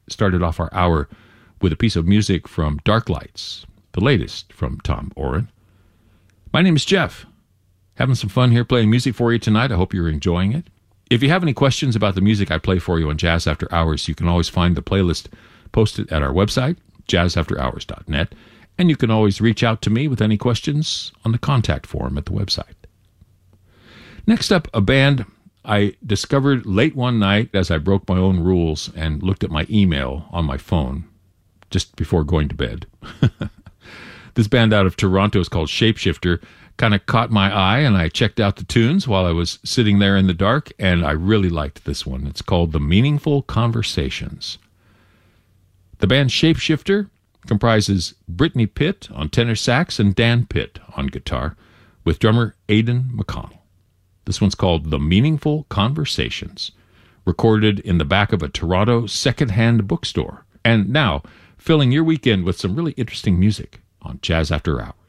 started off our hour with a piece of music from Dark Lights, the latest from Tom Oren. My name is Jeff. Having some fun here playing music for you tonight. I hope you're enjoying it. If you have any questions about the music I play for you on Jazz After Hours, you can always find the playlist posted at our website, jazzafterhours.net, and you can always reach out to me with any questions on the contact form at the website. Next up, a band I discovered late one night as I broke my own rules and looked at my email on my phone just before going to bed. This band out of Toronto is called Shapeshifter. Kind of caught my eye, and I checked out the tunes while I was sitting there in the dark, and I really liked this one. It's called The Meaningful Conversations. The band Shapeshifter comprises Brittany Pitt on tenor sax and Dan Pitt on guitar, with drummer Aidan McConnell. This one's called The Meaningful Conversations, recorded in the back of a Toronto secondhand bookstore. And now, filling your weekend with some really interesting music on Jazz After Hours.